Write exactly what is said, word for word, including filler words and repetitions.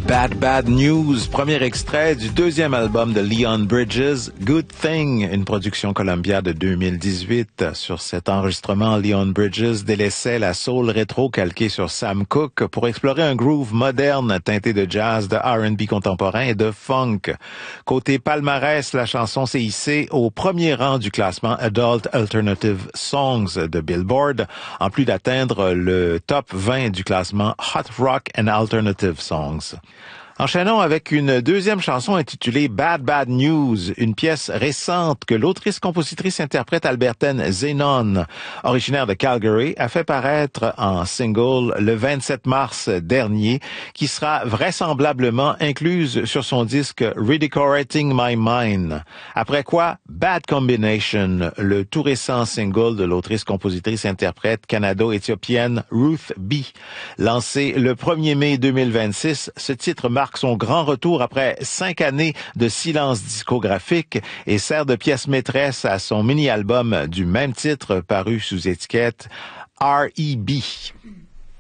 Bad Bad News, premier extrait du deuxième album de Leon Bridges, Good Thing, une production Columbia de deux mille dix-huit. Sur cet enregistrement, Leon Bridges délaissait la soul rétro calquée sur Sam Cooke pour explorer un groove moderne teinté de jazz, de R and B contemporain et de funk. Côté palmarès, la chanson s'est hissée au premier rang du classement Adult Alternative Songs de Billboard, en plus d'atteindre le top vingt du classement Hot Rock and Alternative Songs. Enchaînons avec une deuxième chanson intitulée Bad Bad News, une pièce récente que l'autrice-compositrice-interprète albertaine Zenon, originaire de Calgary, a fait paraître en single le vingt-sept mars dernier, qui sera vraisemblablement incluse sur son disque Redecorating My Mind. Après quoi, Bad Combination, le tout récent single de l'autrice-compositrice-interprète canado-éthiopienne Ruth B. Lancé le premier mai deux mille vingt-six, ce titre marque son grand retour après cinq années de silence discographique et sert de pièce maîtresse à son mini-album du même titre paru sous étiquette R E B.